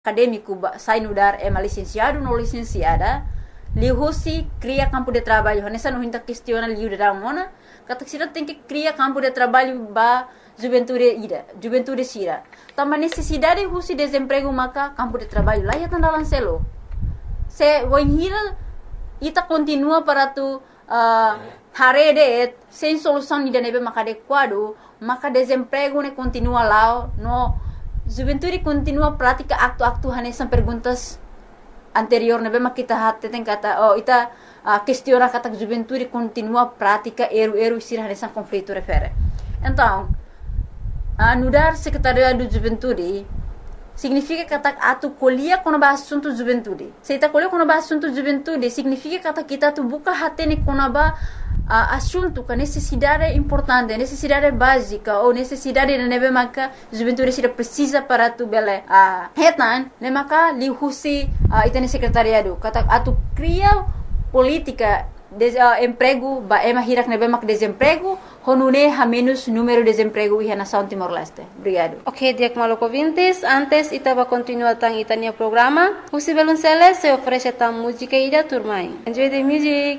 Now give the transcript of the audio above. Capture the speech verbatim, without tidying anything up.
acadêmico sai no dar é licenciado ou licenciada, lihusi cria campo de trabalho. Nessa não ainda questiona liu da mona, kata sira tem que criar campo de trabalho ba juventude ida, juventude sira. Tama necessidade husi desemprego maka campo de trabalho lá ya tanda lancelo. Se voinhira ita continua para tu uh, harede sem solução ida nebe maka adequado, maka desemprego ne continua lá, no juventude continua prática aktu-aktu hanesan perguntas anterior nebe mak kita hatte ten kata oh ita uh, questiona kata juventude continua prática eru-eru sira hanesan conflito refere. Então, uh, nudar secretaria do juventude significa kata atu kuliah kono ba assunto juventude. Se ita kuliah kono ba assunto juventude significa kata kita tu buka hati ne kono ba uh, assunto ka necessidade importante, necessidade básica ou necessidade de nebe maka juventude sira precisa para tu bele a uh, hetan ne maka lihusi uh, ita ne secretariado kata atu cria política de uh, emprego ba ema hirak nebe mak desemprego honune ha menos número de desemprego e nação Timor-Leste. Obrigado. Ok, Diak Maloko Vintes, antes itaba continua tang itania programa. Husi Belunceles se oferece tam música ida turmai. Enjoy the music.